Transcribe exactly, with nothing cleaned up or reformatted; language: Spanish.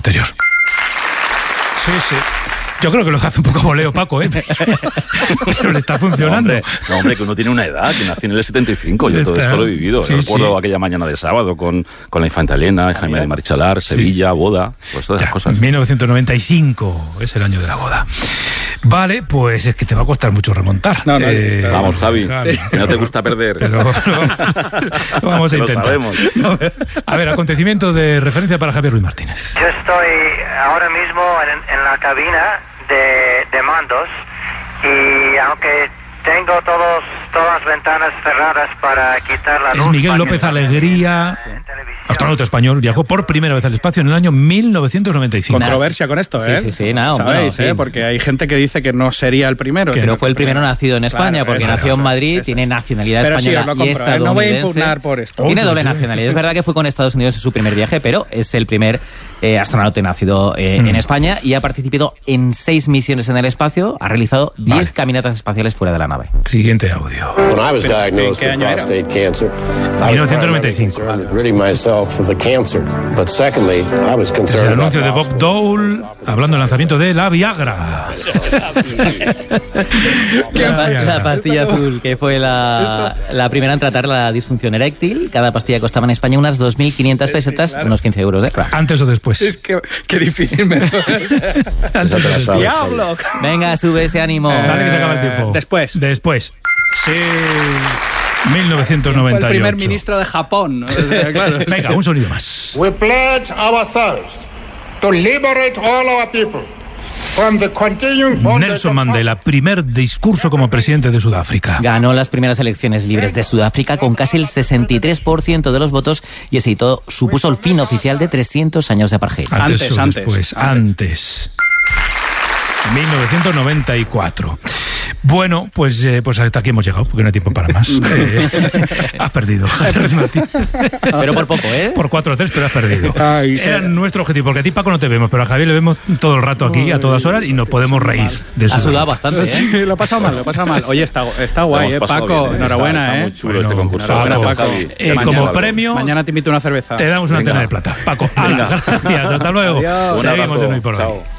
posterior. Sí, sí. Yo creo que lo hace un poco voleo, Paco, ¿eh? Pero le está funcionando. No, hombre, no, hombre, que uno tiene una edad, que nació en el setenta y cinco. Yo todo Está... esto lo he vivido. Sí, recuerdo sí. aquella mañana de sábado con, con la Infanta Elena, Jaime de Marichalar, Sevilla, sí. Boda, pues todas esas cosas. mil novecientos noventa y cinco es el año de la boda. Vale, pues es que te va a costar mucho remontar. No, no, eh, pero... Vamos, Javi, Javi, que no te gusta perder. Pero, pero lo vamos a intentar. Lo sabemos. A ver, acontecimiento de referencia para Javier Ruiz Martínez. Yo estoy ahora mismo en, en la cabina de, de mandos y aunque tengo todos todas las ventanas cerradas para quitar la luz... Es Miguel López Alegría, astronauta español, viajó por primera vez al espacio en el año mil novecientos noventa y cinco. Controversia con esto, ¿eh? Sí, sí, sí, nada, ¿sabéis? bueno, ¿eh? sí. Porque hay gente que dice que no sería el primero. Que no fue el primero nacido en España, claro, porque eso, nació eso, en Madrid, eso, tiene eso. nacionalidad pero española sí, lo y compro, estadounidense. ¿eh? No voy a impugnar por esto. Tiene Oye, doble oye. nacionalidad. Es verdad que fue con Estados Unidos en su primer viaje, pero es el primer eh, astronauta nacido eh, mm. en España y ha participado en seis misiones en el espacio, ha realizado diez vale. caminatas espaciales fuera de la nave. Siguiente audio. ¿En qué año era? mil novecientos noventa y cinco. Es el anuncio de Bob Dole hablando del lanzamiento de la Viagra. la, la pastilla azul, que fue la, la primera en tratar la disfunción eréctil. Cada pastilla costaba en España unas dos mil quinientas pesetas, sí, claro. unos quince euros. ¿eh? ¿Antes o después? Es que qué difícil me sabes, ¡Diablo! Venga, sube ese ánimo. Eh, Dale que se acaba el tiempo. Después. Después. Sí. mil novecientos noventa y ocho. Fue el primer ministro de Japón, ¿no? Claro. Venga, un sonido más. We pledge ourselves to liberate all our people from the continuing bondage. Nelson Mandela, primer discurso como presidente de Sudáfrica. Ganó las primeras elecciones libres de Sudáfrica con casi el sesenta y tres por ciento de los votos y ese hito supuso el fin oficial de trescientos años de apartheid. Antes, antes, o antes, después, antes. antes. mil novecientos noventa y cuatro. Bueno, pues, eh, pues hasta aquí hemos llegado, porque no hay tiempo para más. eh, has perdido. Pero por poco, ¿eh? Por cuatro a tres, pero has perdido. Ay, Era sí. nuestro objetivo, porque a ti, Paco, no te vemos, pero a Javier le vemos todo el rato aquí, a todas horas, y nos podemos reír de eso. Ha sudado bastante, ¿eh? Sí, lo he pasado mal, lo he pasado mal. Oye, está, está guay, ¿eh? Paco, bien, enhorabuena, está, está ¿eh? muy chulo bueno, este concurso. Paco, Gracias, Paco, Javi. eh, Mañana como algo. premio, Mañana te invito a una cerveza. te damos una Venga. antena de plata. Paco, ala, gracias, hasta luego. Adiós. Seguimos en Hoy por Hoy. Chao.